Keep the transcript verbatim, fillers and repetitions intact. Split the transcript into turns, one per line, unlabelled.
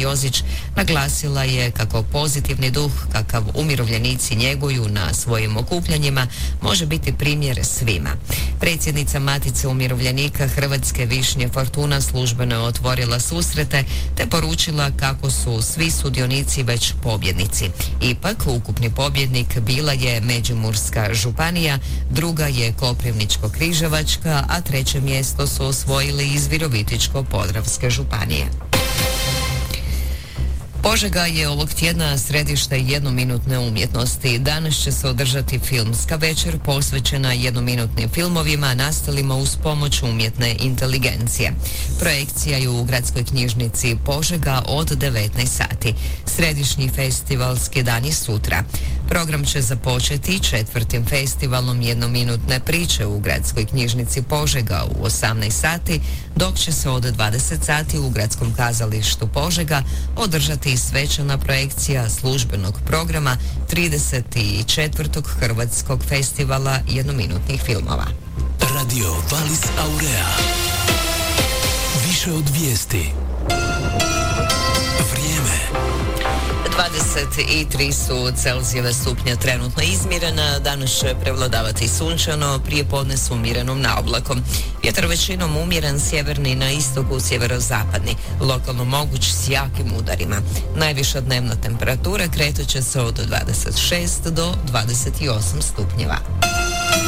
Jozić naglasila je kako pozitivni duh kakav umirovljenici njeguju na svojim okupljanjima može biti primjer svima. Predsjednica Matice umirovljenika Hrvatske Višnje Fortuna službeno je otvorila susrete te poručila kako su svi sudionici već pobjednici. Ipak, ukupni pobjednik bila je Međimurska županija, druga je Koprivničko-križevačka, a treće mjesto su osvojili iz Virovitičko-podravske županije. Požega je ovog tjedna središte jednominutne umjetnosti. Danas će se održati filmska večer posvećena jednominutnim filmovima nastalima uz pomoć umjetne inteligencije. Projekcija je u Gradskoj knjižnici Požega od devetnaest sati. Središnji festivalski dan je sutra. Program će započeti četvrtim festivalom jednominutne priče u Gradskoj knjižnici Požega u osamnaest sati, dok će se od dvadeset sati u Gradskom kazalištu Požega održati svečana projekcija službenog programa trideset četvrtog Hrvatskog festivala jednominutnih filmova.
Radio Valis Aurea. Više od vijesti. Vrijeme.
dvadeset tri su Celzijeva stupnja trenutno izmjerena, danas će prevladavati sunčano, prije podne s umjerenom naoblakom. Vjetar većinom umjeren, sjeverni na istoku, sjeverozapadni, lokalno moguć s jakim udarima. Najviša dnevna temperatura kretat će se od dvadeset šest do dvadeset osam stupnjeva.